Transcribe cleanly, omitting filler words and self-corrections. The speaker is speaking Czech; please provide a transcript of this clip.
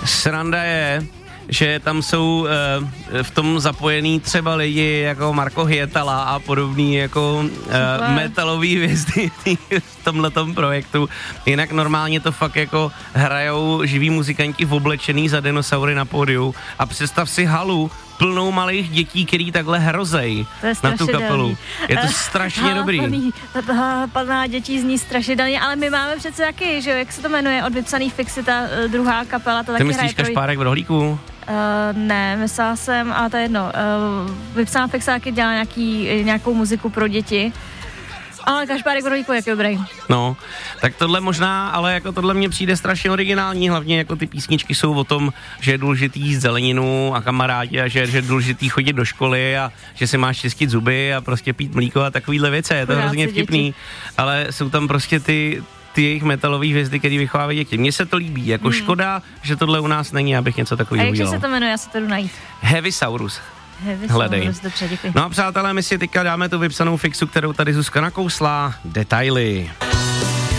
Sranda je, že tam jsou v tom zapojený třeba lidi jako Marko Hyetala a podobný jako metalový hvězdy v tomhletom projektu. Jinak normálně to fakt jako hrajou živí muzikanti oblečený za dinosaury na pódiu a představ si halu plnou malých dětí, který takhle hrozej na tu kapelu. Je to strašně dobrý. Plná dětí zní strašidelně, ale my máme přece taky, že jo, jak se to jmenuje, od Vypsaných Fixy, ta druhá kapela, to taky hraje. Ty myslíš Kašpárek v rohlíku? Ne, myslela jsem, ale to je jedno. Vypsaná Fixa taky dělá nějakou muziku pro děti. Ale Kašpárek v rohlíku, jak je dobrý. No, tak tohle možná, ale jako tohle mně přijde strašně originální, hlavně jako ty písničky jsou o tom, že je důležitý jíst zeleninu a kamarádi a že je důležitý chodit do školy a že si máš čistit zuby a prostě pít mlíko a takovýhle věci, je to hrozně vtipný, ale jsou tam prostě ty jejich metalové hvězdy, který vychovávají děti. Mně se to líbí, jako škoda, že tohle u nás není, abych něco takového udělal. A jak se to jmenuje, já se to jdu najít. Heavysaurus. Hledej. Dobře, děkuji. No a přátelé, my si teďka dáme tu vypsanou fixu, kterou tady Zuzka nakousla. Detaily.